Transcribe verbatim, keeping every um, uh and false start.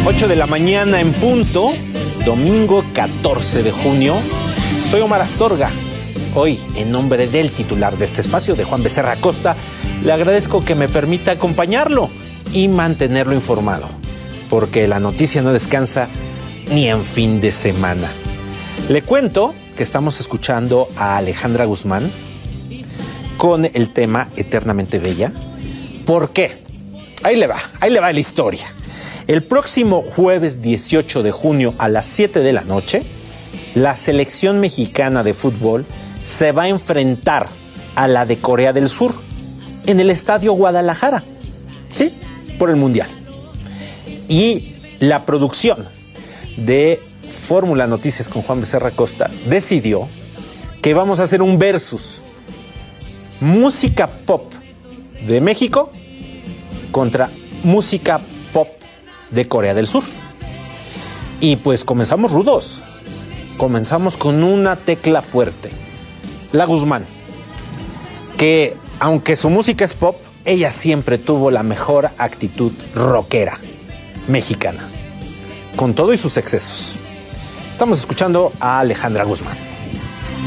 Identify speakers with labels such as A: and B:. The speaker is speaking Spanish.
A: ocho de la mañana en punto, domingo catorce de junio. Soy Omar Astorga. Hoy, en nombre del titular de este espacio, de Juan Becerra Costa, le agradezco que me permita acompañarlo y mantenerlo informado, porque la noticia no descansa ni en fin de semana. Le cuento que estamos escuchando a Alejandra Guzmán con el tema Eternamente Bella. ¿Por qué? Ahí le va, ahí le va la historia. El próximo jueves dieciocho de junio a las siete de la noche, la selección mexicana de fútbol se va a enfrentar a la de Corea del Sur en el Estadio Guadalajara, ¿sí? Por el Mundial. Y la producción de Fórmula Noticias con Juan Becerra Costa decidió que vamos a hacer un versus. Música pop de México contra música pop de Corea del Sur. Y pues comenzamos rudos. Comenzamos con una tecla fuerte. La Guzmán, que aunque su música es pop, ella siempre tuvo la mejor actitud rockera mexicana, con todo y sus excesos. Estamos escuchando a Alejandra Guzmán.